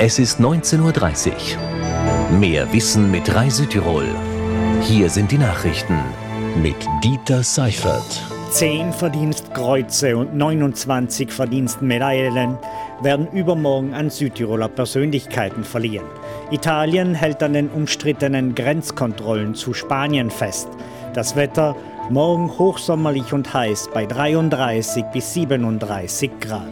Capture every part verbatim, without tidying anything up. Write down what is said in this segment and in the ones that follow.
Es ist neunzehn Uhr dreißig. Mehr Wissen mit drei Südtirol. Hier sind die Nachrichten mit Dieter Seifert. Zehn Verdienstkreuze und neunundzwanzig Verdienstmedaillen werden übermorgen an Südtiroler Persönlichkeiten verliehen. Italien hält an den umstrittenen Grenzkontrollen zu Spanien fest. Das Wetter morgen hochsommerlich und heiß bei dreiunddreißig bis siebenunddreißig Grad.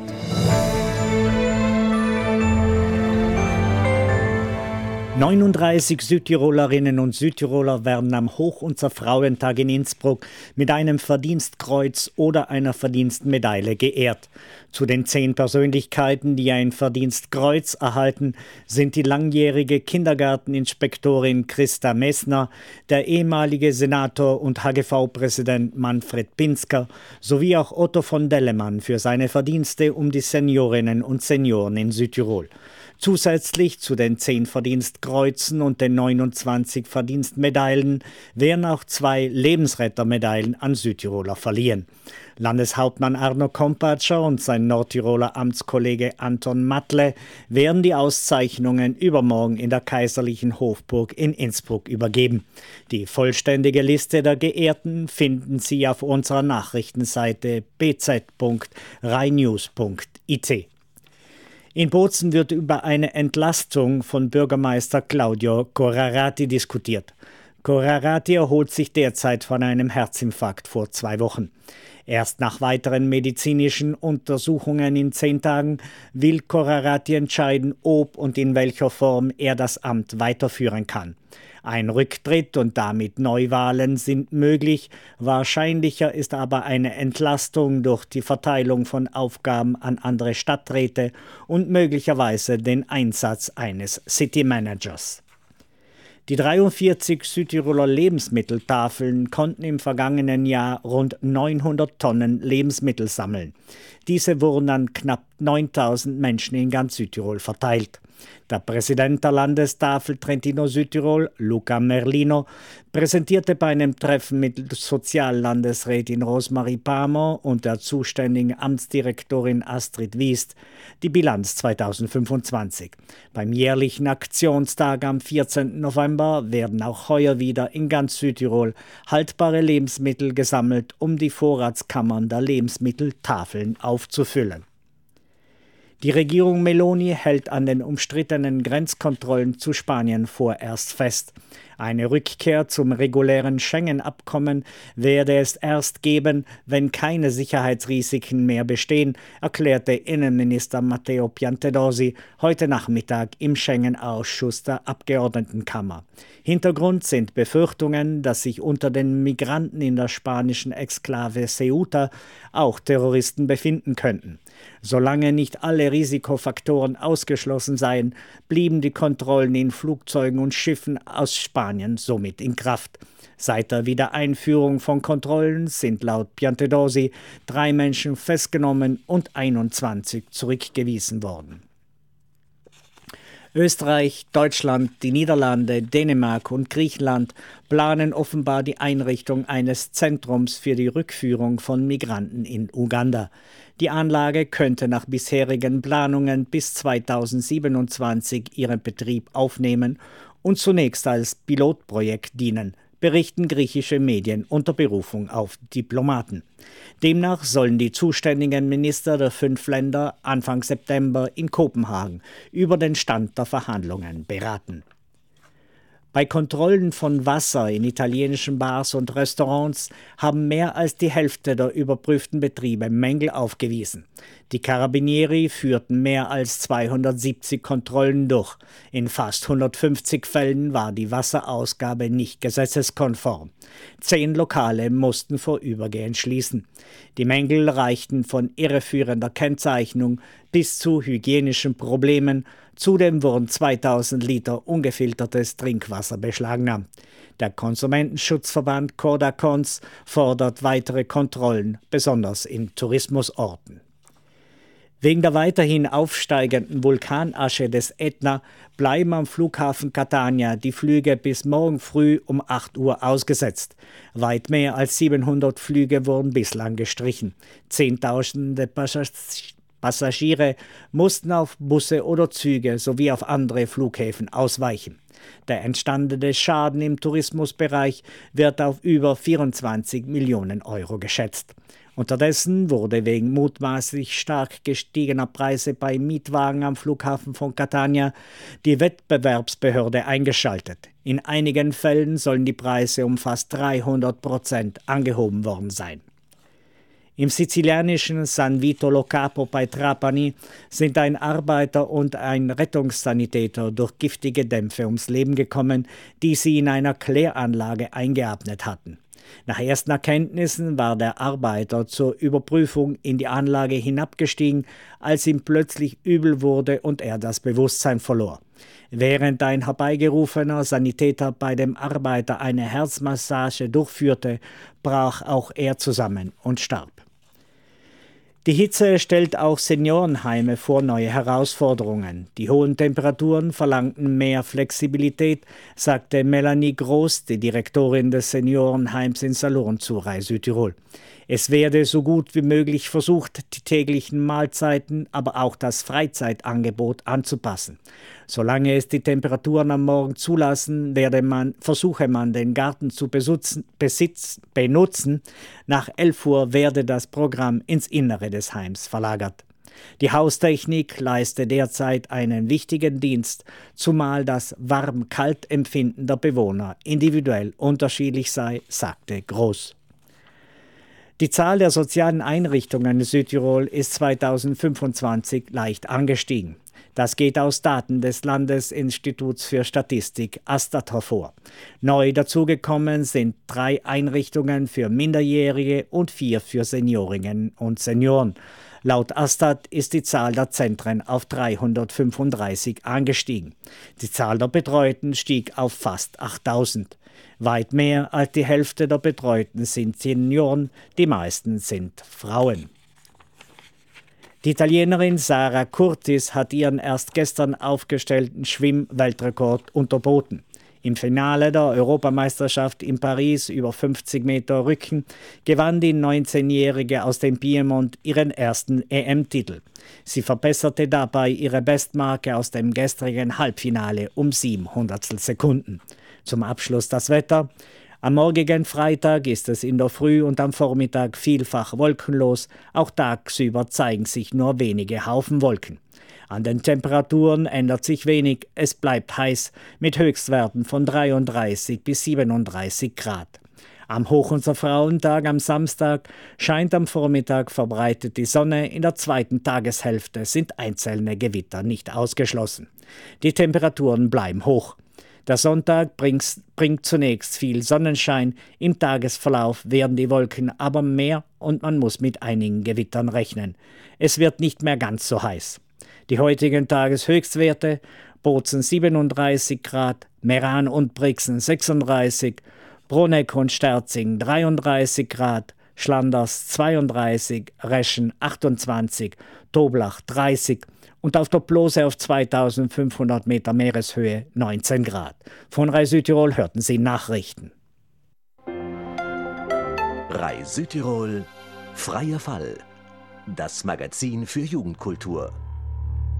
neununddreißig Südtirolerinnen und Südtiroler werden am Hoch-Unser-Frauentag in Innsbruck mit einem Verdienstkreuz oder einer Verdienstmedaille geehrt. Zu den zehn Persönlichkeiten, die ein Verdienstkreuz erhalten, sind die langjährige Kindergarteninspektorin Christa Messner, der ehemalige Senator und H G V-Präsident Manfred Pinsker sowie auch Otto von Dellemann für seine Verdienste um die Seniorinnen und Senioren in Südtirol. Zusätzlich zu den zehn Verdienstkreuzen und den neunundzwanzig Verdienstmedaillen werden auch zwei Lebensrettermedaillen an Südtiroler verliehen. Landeshauptmann Arno Kompatscher und sein Nordtiroler Amtskollege Anton Matle werden die Auszeichnungen übermorgen in der Kaiserlichen Hofburg in Innsbruck übergeben. Die vollständige Liste der Geehrten finden Sie auf unserer Nachrichtenseite b z punkt rheinnews punkt i t. In Bozen wird über eine Entlastung von Bürgermeister Claudio Corrarati diskutiert. Corrarati erholt sich derzeit von einem Herzinfarkt vor zwei Wochen. Erst nach weiteren medizinischen Untersuchungen in zehn Tagen will Corrarati entscheiden, ob und in welcher Form er das Amt weiterführen kann. Ein Rücktritt und damit Neuwahlen sind möglich. Wahrscheinlicher ist aber eine Entlastung durch die Verteilung von Aufgaben an andere Stadträte und möglicherweise den Einsatz eines City Managers. Die dreiundvierzig Südtiroler Lebensmitteltafeln konnten im vergangenen Jahr rund neunhundert Tonnen Lebensmittel sammeln. Diese wurden an knapp neuntausend Menschen in ganz Südtirol verteilt. Der Präsident der Landestafel Trentino-Südtirol, Luca Merlino, präsentierte bei einem Treffen mit Soziallandesrätin Rosemarie Palmer und der zuständigen Amtsdirektorin Astrid Wiest die Bilanz zweitausendfünfundzwanzig. Beim jährlichen Aktionstag am vierzehnten November werden auch heuer wieder in ganz Südtirol haltbare Lebensmittel gesammelt, um die Vorratskammern der Lebensmitteltafeln aufzufüllen. Die Regierung Meloni hält an den umstrittenen Grenzkontrollen zu Spanien vorerst fest. Eine Rückkehr zum regulären Schengen-Abkommen werde es erst geben, wenn keine Sicherheitsrisiken mehr bestehen, erklärte Innenminister Matteo Piantedosi heute Nachmittag im Schengen-Ausschuss der Abgeordnetenkammer. Hintergrund sind Befürchtungen, dass sich unter den Migranten in der spanischen Exklave Ceuta auch Terroristen befinden könnten. Solange nicht alle Risikofaktoren ausgeschlossen seien, blieben die Kontrollen in Flugzeugen und Schiffen aus Spanien somit in Kraft. Seit der Wiedereinführung von Kontrollen sind laut Piantedosi drei Menschen festgenommen und einundzwanzig zurückgewiesen worden. Österreich, Deutschland, die Niederlande, Dänemark und Griechenland planen offenbar die Einrichtung eines Zentrums für die Rückführung von Migranten in Uganda. Die Anlage könnte nach bisherigen Planungen bis zweitausendsiebenundzwanzig ihren Betrieb aufnehmen und zunächst als Pilotprojekt dienen, berichten griechische Medien unter Berufung auf Diplomaten. Demnach sollen die zuständigen Minister der fünf Länder Anfang September in Kopenhagen über den Stand der Verhandlungen beraten. Bei Kontrollen von Wasser in italienischen Bars und Restaurants haben mehr als die Hälfte der überprüften Betriebe Mängel aufgewiesen. Die Carabinieri führten mehr als zweihundertsiebzig Kontrollen durch. In fast hundertfünfzig Fällen war die Wasserausgabe nicht gesetzeskonform. Zehn Lokale mussten vorübergehend schließen. Die Mängel reichten von irreführender Kennzeichnung bis zu hygienischen Problemen. Zudem wurden zweitausend Liter ungefiltertes Trinkwasser beschlagnahmt. Der Konsumentenschutzverband Cordacons fordert weitere Kontrollen, besonders in Tourismusorten. Wegen der weiterhin aufsteigenden Vulkanasche des Ätna bleiben am Flughafen Catania die Flüge bis morgen früh um acht Uhr ausgesetzt. Weit mehr als siebenhundert Flüge wurden bislang gestrichen. Zehntausende Passagiere Passagiere mussten auf Busse oder Züge sowie auf andere Flughäfen ausweichen. Der entstandene Schaden im Tourismusbereich wird auf über vierundzwanzig Millionen Euro geschätzt. Unterdessen wurde wegen mutmaßlich stark gestiegener Preise bei Mietwagen am Flughafen von Catania die Wettbewerbsbehörde eingeschaltet. In einigen Fällen sollen die Preise um fast dreihundert Prozent angehoben worden sein. Im sizilianischen San Vito Lo Capo bei Trapani sind ein Arbeiter und ein Rettungssanitäter durch giftige Dämpfe ums Leben gekommen, die sie in einer Kläranlage eingeatmet hatten. Nach ersten Erkenntnissen war der Arbeiter zur Überprüfung in die Anlage hinabgestiegen, als ihm plötzlich übel wurde und er das Bewusstsein verlor. Während ein herbeigerufener Sanitäter bei dem Arbeiter eine Herzmassage durchführte, brach auch er zusammen und starb. Die Hitze stellt auch Seniorenheime vor neue Herausforderungen. Die hohen Temperaturen verlangten mehr Flexibilität, sagte Melanie Groß, die Direktorin des Seniorenheims in Salurn-Zurei, Südtirol. Es werde so gut wie möglich versucht, die täglichen Mahlzeiten, aber auch das Freizeitangebot anzupassen. Solange es die Temperaturen am Morgen zulassen, werde man, versuche man, den Garten zu besutzen, besitz, benutzen. Nach elf Uhr werde das Programm ins Innere des Heims verlagert. Die Haustechnik leiste derzeit einen wichtigen Dienst, zumal das Warm-Kalt-Empfinden der Bewohner individuell unterschiedlich sei, sagte Groß. Die Zahl der sozialen Einrichtungen in Südtirol ist zweitausendfünfundzwanzig leicht angestiegen. Das geht aus Daten des Landesinstituts für Statistik Astat hervor. Neu dazugekommen sind drei Einrichtungen für Minderjährige und vier für Seniorinnen und Senioren. Laut Astat ist die Zahl der Zentren auf dreihundertfünfunddreißig angestiegen. Die Zahl der Betreuten stieg auf fast achttausend. Weit mehr als die Hälfte der Betreuten sind Senioren, die meisten sind Frauen. Die Italienerin Sara Curtis hat ihren erst gestern aufgestellten Schwimm-Weltrekord unterboten. Im Finale der Europameisterschaft in Paris über fünfzig Meter Rücken gewann die neunzehnjährige aus dem Piemont ihren ersten E M-Titel. Sie verbesserte dabei ihre Bestmarke aus dem gestrigen Halbfinale um sieben Hundertstel Sekunden. Zum Abschluss das Wetter. Am morgigen Freitag ist es in der Früh und am Vormittag vielfach wolkenlos. Auch tagsüber zeigen sich nur wenige Haufen Wolken. An den Temperaturen ändert sich wenig. Es bleibt heiß mit Höchstwerten von dreiunddreißig bis siebenunddreißig Grad. Am Hoch- unser Frauentag am Samstag scheint am Vormittag verbreitet die Sonne. In der zweiten Tageshälfte sind einzelne Gewitter nicht ausgeschlossen. Die Temperaturen bleiben hoch. Der Sonntag bringt, bringt zunächst viel Sonnenschein, im Tagesverlauf werden die Wolken aber mehr und man muss mit einigen Gewittern rechnen. Es wird nicht mehr ganz so heiß. Die heutigen Tageshöchstwerte: Bozen siebenunddreißig Grad, Meran und Brixen sechsunddreißig, Bruneck und Sterzing dreiunddreißig Grad, Schlanders zweiunddreißig, Reschen achtundzwanzig, Toblach dreißig und auf der Plose auf zweitausendfünfhundert Meter Meereshöhe neunzehn Grad. Von Rai Südtirol hörten Sie Nachrichten. Rai Südtirol, freier Fall. Das Magazin für Jugendkultur.